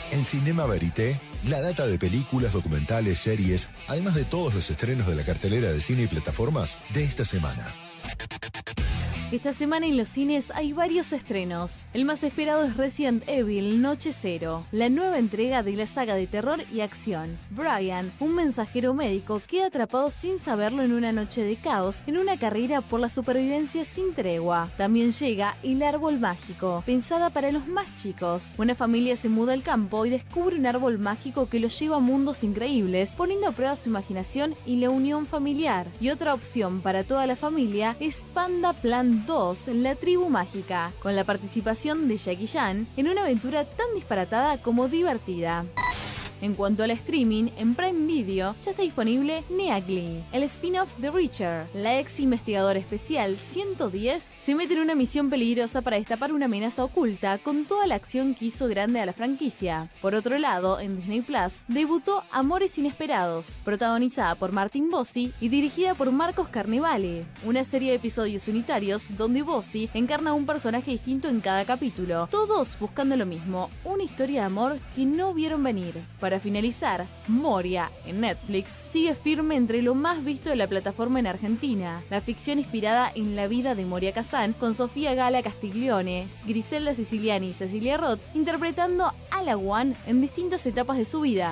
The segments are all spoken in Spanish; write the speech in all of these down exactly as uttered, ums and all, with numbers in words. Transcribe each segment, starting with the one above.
En Cinema Verité, la data de películas, documentales, series, además de todos los estrenos de la cartelera de cine y plataformas de esta semana. Esta semana en los cines hay varios estrenos. El más esperado es Resident Evil Noche Cero, la nueva entrega de la saga de terror y acción. Brian, un mensajero médico, queda atrapado sin saberlo en una noche de caos en una carrera por la supervivencia sin tregua. También llega El Árbol Mágico, pensada para los más chicos. Una familia se muda al campo y descubre un árbol mágico que los lleva a mundos increíbles, poniendo a prueba su imaginación y la unión familiar. Y otra opción para toda la familia es Panda Plan dos, La Tribu Mágica, con la participación de Jackie Chan en una aventura tan disparatada como divertida. En cuanto al streaming, en Prime Video ya está disponible Neagly, el spin-off de Reacher. La ex investigadora especial ciento diez se mete en una misión peligrosa para destapar una amenaza oculta con toda la acción que hizo grande a la franquicia. Por otro lado, en Disney Plus debutó Amores Inesperados, protagonizada por Martin Bossi y dirigida por Marcos Carnevale, una serie de episodios unitarios donde Bossi encarna un personaje distinto en cada capítulo, todos buscando lo mismo, una historia de amor que no vieron venir. Para finalizar, Moria, en Netflix, sigue firme entre lo más visto de la plataforma en Argentina. La ficción inspirada en la vida de Moria Kazan, con Sofía Gala Castiglione, Griselda Siciliani y Cecilia Roth, interpretando a la One en distintas etapas de su vida.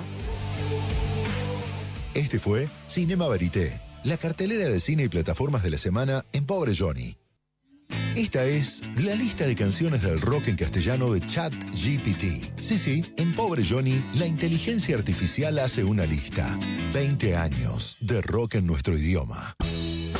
Este fue Cinema Verité, la cartelera de cine y plataformas de la semana en Pobre Johnny. Esta es la lista de canciones del rock en castellano de ChatGPT. Sí, sí, en Pobre Johnny, la inteligencia artificial hace una lista. veinte años de rock en nuestro idioma.